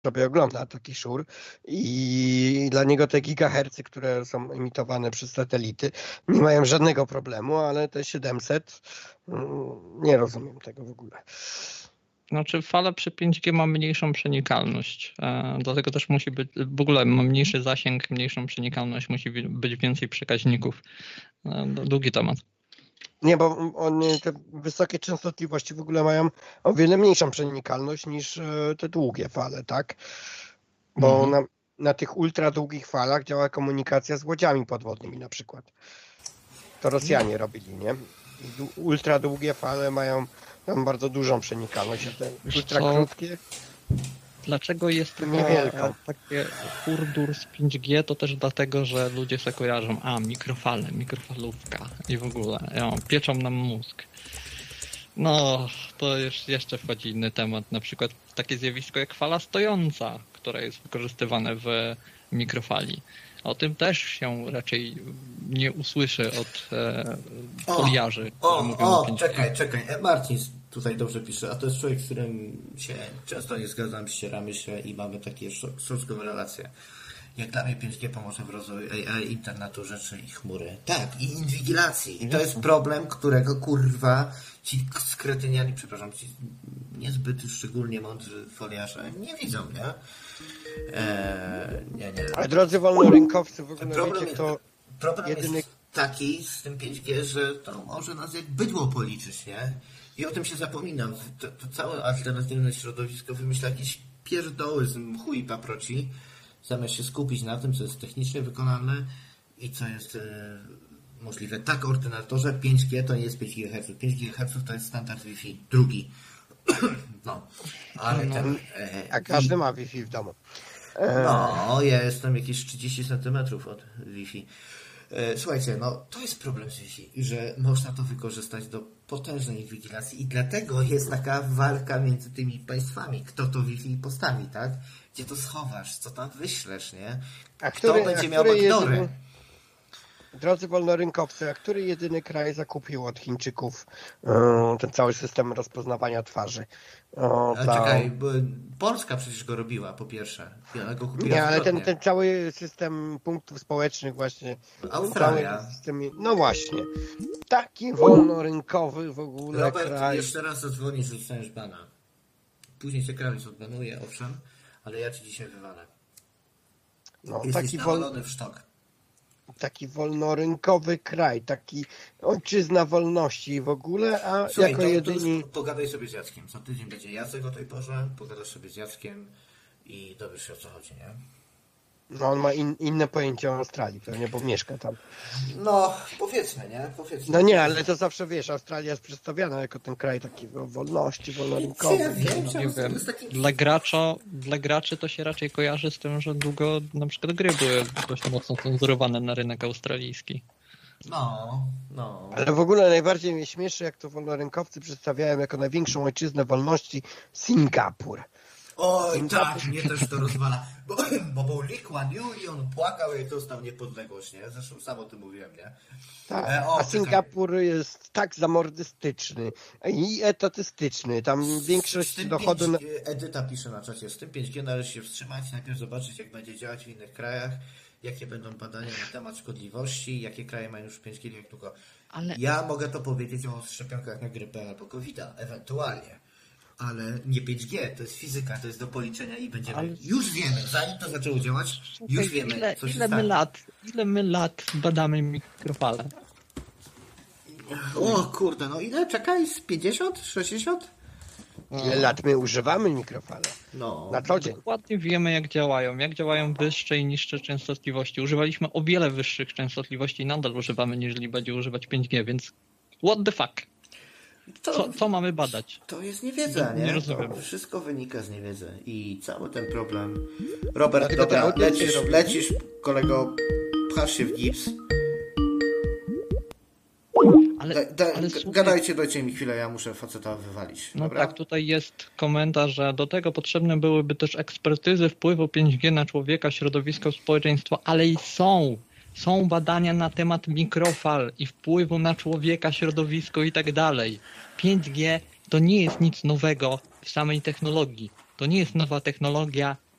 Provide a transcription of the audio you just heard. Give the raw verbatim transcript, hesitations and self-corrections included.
sobie ogląda taki szur i dla niego te gigahercy, które są emitowane przez satelity, nie mają żadnego problemu, ale te siedemset, nie rozumiem tego w ogóle. Znaczy fala przy pięć G ma mniejszą przenikalność, dlatego też musi być, w ogóle ma mniejszy zasięg, mniejszą przenikalność, musi być więcej przekaźników. Długi temat. Nie, bo one, te wysokie częstotliwości w ogóle mają o wiele mniejszą przenikalność niż te długie fale, tak? Bo mhm. na, na tych ultra długich falach działa komunikacja z łodziami podwodnymi na przykład. To Rosjanie robili, nie? I ultra długie fale mają tam bardzo dużą przenikalność, a te ultra krótkie... Dlaczego jest taka, takie furdur z pięć G? To też dlatego, że ludzie sobie kojarzą, a mikrofale, mikrofalówka i w ogóle, ja, pieczą nam mózg. No, to już jeszcze wchodzi inny temat, na przykład takie zjawisko jak fala stojąca, która jest wykorzystywana w mikrofali. O tym też się raczej nie usłyszy od e, foliarzy. O, o, o czekaj, czekaj, Marcin tutaj dobrze pisze, a to jest człowiek, z którym się często nie zgadzam, ścieramy się i mamy takie szorstkowe relacje. Jak dla mnie pięć G pomoże w rozwoju A I, internetu rzeczy i chmury. Tak, i inwigilacji. I to jest problem, którego kurwa ci skretyniani, przepraszam, ci niezbyt szczególnie mądrzy foliarze nie widzą, nie? Eee, nie, nie. Ale drodzy wolnorynkowcy, w ogóle problem wiecie, to problem jedyny... jest taki z tym pięć G, że to może nas jak bydło policzyć, nie? I o tym się zapominam. To, to całe alternatywne środowisko wymyśla jakieś pierdoły z mchu i paproci, zamiast się skupić na tym, co jest technicznie wykonalne i co jest e, możliwe. Tak, ordynatorze, pięć G to nie jest pięć gigaherców. pięć gigaherców to jest standard Wi-Fi. Drugi. No. Ale ten, e, A każdy i... ma Wi-Fi w domu. E... No, ja jestem jakieś trzydzieści centymetrów od Wi-Fi. Słuchajcie, no to jest problem z Wi-Fi, że można to wykorzystać do potężnej inwigilacji i dlatego jest taka walka między tymi państwami, kto to Wi-Fi postawi, tak? Gdzie to schowasz, co tam wyślesz, nie? A Kto który, będzie a miał który backdoory? Jedyny, drodzy wolnorynkowcy, a który jedyny kraj zakupił od Chińczyków um, ten cały system rozpoznawania twarzy? O, a ta... czekaj, bo Polska przecież go robiła, po pierwsze. Ja go kupiła Nie, ale ten, ten cały system punktów społecznych właśnie. Australia. System, no właśnie. Taki wolnorynkowy w ogóle Robert, kraj. jeszcze raz zadzwonisz, że dostaniesz bana. Później cię krawiec odbanuje, owszem, ale ja ci dzisiaj wywalę. No, Jesteś taki nawalony wol... w sztok. Taki wolnorynkowy kraj, taki ojczyzna wolności w ogóle, a Słuchaj, jako to, jedyni... To pogadaj sobie z Jackiem. Co tydzień będzie Jacek o tej porze, pogadasz sobie z Jackiem i dowiesz się, o co chodzi, nie? No on ma in, inne pojęcie o Australii, pewnie, bo mieszka tam. No, powiedzmy, nie? Powiedzmy. No nie, ale to zawsze, wiesz, Australia jest przedstawiana jako ten kraj taki wolności, wolnorynkowy. Ja wiem, no, nie wiem. Taki... Dla, gracza, dla graczy to się raczej kojarzy z tym, że długo na przykład gry były dość mocno cenzurowane na rynek australijski. No, no. Ale w ogóle najbardziej mnie śmieszy, jak to wolnorynkowcy przedstawiają jako największą ojczyznę wolności Singapur. Oj, Singapur. tak, mnie też to rozwala. Bo, bo był Lee Kuan Yew i on płakał, jak dostał niepodległość, nie? Zresztą sam o tym mówiłem, nie? Tak, e, o, a Singapur jest tak zamordystyczny i etatystyczny. Tam większość dochodu... pięć G, Edyta pisze na czacie, z tym pięć G należy się wstrzymać, najpierw zobaczyć, jak będzie działać w innych krajach, jakie będą badania na temat szkodliwości, jakie kraje mają już pięć G, jak długo. Ale... Ja mogę to powiedzieć o szczepionkach na grypę albo kowida, ewentualnie. Ale nie pięć G, to jest fizyka, to jest do policzenia i będziemy... Ale... Już wiemy, zanim to zaczęło działać, już wiemy, ile, co się ile stanie. My lat, ile my lat badamy mikrofale? O kurde, no ile? Czekaj, z pięćdziesiąt? sześćdziesiąt? Ile lat my używamy mikrofale? No. Na co dzień. Dokładnie wiemy, jak działają. Jak działają wyższe i niższe częstotliwości. Używaliśmy o wiele wyższych częstotliwości i nadal używamy, niżeli będzie używać pięć G, więc what the fuck? To, co, co mamy badać? To jest niewiedza, nie? Nie rozumiem. To wszystko wynika z niewiedzy i cały ten problem... Robert, dobra, lecisz, lecisz, kolego, pchasz się w gips. Ale, da, da, ale gadajcie, dajcie mi chwilę, ja muszę faceta wywalić. No dobra? tak, tutaj jest komentarz, że do tego potrzebne byłyby też ekspertyzy wpływu pięć G na człowieka, środowisko, społeczeństwo, ale i są. Są badania na temat mikrofal i wpływu na człowieka, środowisko i tak dalej. pięć G to nie jest nic nowego w samej technologii. To nie jest nowa technologia